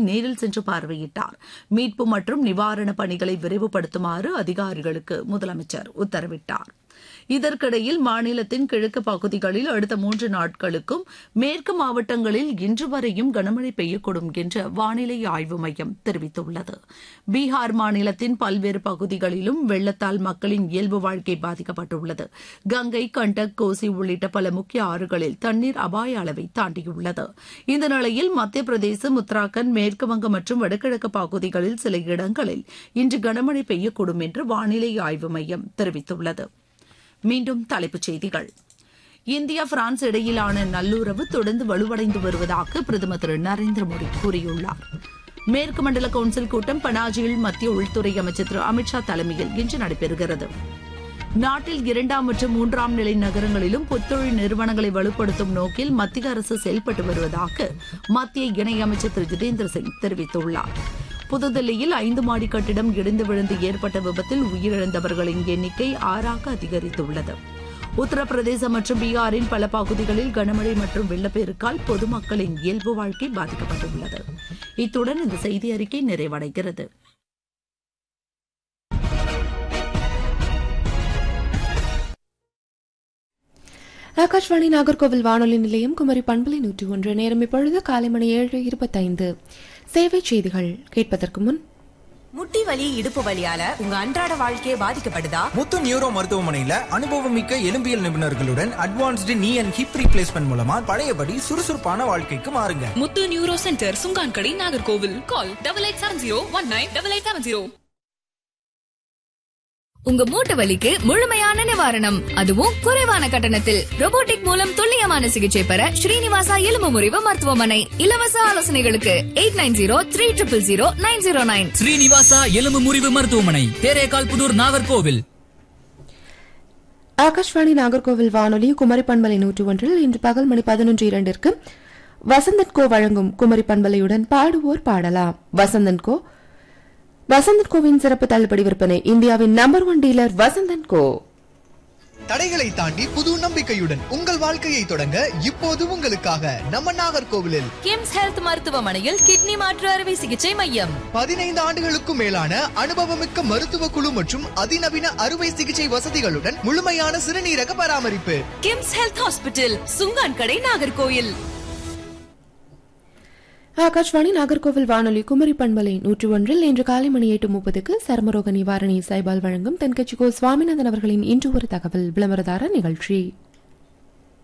நேரில் சென்று பார்வையிட்டார். மீட்பு மற்றும் நிவாரணப் பணிகளை விரைவுபடுத்துமாறு அதிகாரிகளுக்கு முதலமைச்சர் உத்தரவிட்டார். இதற்கிடையில் மாநிலத்தின் கிழக்கு பகுதிகளில் அடுத்த 3 நாட்களுக்கும் மேற்கு மாவட்டங்களில் இன்று வரையும் கனமழை பெய்யக்கூடும் என்று வானிலை ஆய்வு மையம் தெரிவித்துள்ளது. பீகார் மாநிலத்தின் பல்வேறு பகுதிகளிலும் வெள்ளத்தால் மக்களின் இயல்பு வாழ்க்கை பாதிக்கப்பட்டுள்ளது. கங்கை, கண்டக், கோசி உள்ளிட்ட பல முக்கிய ஆறுகளில் தண்ணீர் அபாய அளவை தாண்டியுள்ளது. இந்த நிலையில் மத்திய பிரதேசம், உத்தராகண்ட், மேற்குவங்கம் மற்றும் வடகிழக்கு பகுதிகளில் சில இடங்களில் இன்று கனமழை பெய்யக்கூடும் என்று வானிலை ஆய்வு மையம் தெரிவித்துள்ளது. மீண்டும் தலைப்புச் செய்திகள். இந்தியா, பிரான்ஸ் இடையிலான நல்லுறவு தொடர்ந்து வலுவடைந்து வருவதாக பிரதமர் திரு நரேந்திர மோடி கூறியுள்ளார். மேற்கு மண்டல கவுன்சில் கூட்டம் பனாஜியில் மத்திய உள்துறை அமைச்சர் திரு அமித்ஷா தலைமையில் இன்று நடைபெறுகிறது. நாட்டில் 2ஆம் மற்றும் 3ஆம் நிலை நகரங்களிலும் புத்தொழில் நிறுவனங்களை வலுப்படுத்தும் நோக்கில் மத்திய அரசு செயல்பட்டு வருவதாக மத்திய இணையமைச்சர் திரு ஜிதேந்திர சிங் தெரிவித்துள்ளார். புதுதில்லியில் 5 மாடி கட்டிடம் இடிந்து விழுந்து ஏற்பட்ட விபத்தில் உயிரிழந்தவர்களின் எண்ணிக்கை 6ஆக அதிகரித்துள்ளது. உத்தரப்பிரதேசம் மற்றும் பீகாரின் பல பகுதிகளில் கனமழை மற்றும் வெள்ளப்பெருக்கால் பொதுமக்களின் இயல்பு வாழ்க்கை பாதிக்கப்பட்டுள்ளது. இத்துடன் இந்த செய்தி அறிக்கை நிறைவடைகிறது. ஆகாஷ்வாணி நாகர்கோவில் வானொலி நிலையம், குமரி பண்பலை 101. நேரம் இப்பொழுது காலை மணி 7:25. சேவை செய்திகள் கேட்பதற்கு முன், முட்டி வலி, இடுப்பு வலியால உங்க அன்றாட வாழ்க்கையை பாதிக்கப்படுதா? முத்து நியூரோ மருத்துவமனையில அனுபவமிக்க எலும்பியல் நிபுணர்களுடன் அட்வான்ஸ்டு நீ அண்ட் ஹிப் ரீப்ளேஸ்மெண்ட் மூலமா பழையபடி சுறுசுறுப்பான வாழ்க்கைக்கு மாறுங்க. முத்து நியூரோ சென்டர், சுங்கான்கடை, நாகர்கோவில். கால் 8870198870. உங்க மூட்டு வலிக்கு முழுமையான நிவாரணம், அதுவும் குறைவான கட்டணத்தில். ரோபோட்டிக் மூலம் துல்லியமான சிகிச்சை பெற ஸ்ரீனிவாசா எலும்பு முறிவு மருத்துவமனை. இலவச ஆலோசனைகளுக்கு 8903000909. ஸ்ரீனிவாசா எலும்பு முறிவு மருத்துவமனை, தேரேகால் புதூர், நாகர்கோவில். ஆகாஷ்வாணி நாகர்கோவில் வானொலி குமரி பண்பலை 101 இன்று பகல் மணி 11:02 வசந்தன் கோ வழங்கும் குமரி பண்பலையுடன் பாடுவோர் பாடலாம். வசந்தன் கோவின் சிறப்பு தள்ளுபடி விற்பனை. இந்தியாவின் நம்பர் 1 டீலர் வசந்தன் கோ. தடைகளை தாண்டி புது நம்பிக்கையுடன் உங்கள் வாழ்க்கையை தொடங்க இப்போது உங்களுக்காக நம்ம நாகர்கோவிலில் கிம்ஸ் ஹெல்த் மருத்துவமனையில் கிட்னி மாற்று அறுவை சிகிச்சை மையம். 15 ஆண்டுகளுக்கும் மேலான அனுபவமிக்க மருத்துவ குழு மற்றும் அதிநவீன அறுவை சிகிச்சை வசதிகளுடன் முழுமையான சிறுநீரக பராமரிப்பு. KIMS health hospital, Chunkankadai, Nagercoil. ஆகாஷ்வாணி நாகர்கோவில் வானொலி குமரி பண்பலை 101 இன்று காலை மணி 8:30 சர்மரோக நிவாரணி சைபால் வழங்கும் தென்கட்சி கோ சுவாமிநாதன் அவர்களின் இன்று ஒரு தகவல் விளம்பரதார நிகழ்ச்சி.